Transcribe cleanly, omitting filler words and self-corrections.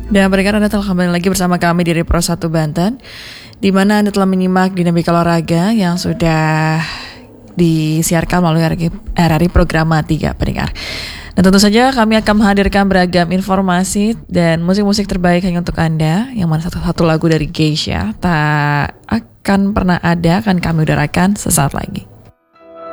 Dan pendengar, Anda telah kembali lagi bersama kami di Repro 1 Banten, di mana Anda telah menyimak dinamika olahraga yang sudah disiarkan melalui RRI Programa 3, pendengar. Dan tentu saja kami akan menghadirkan beragam informasi dan musik-musik terbaik hanya untuk Anda, yang mana satu lagu dari Geisha tak akan pernah ada, akan kami udarakan sesaat lagi.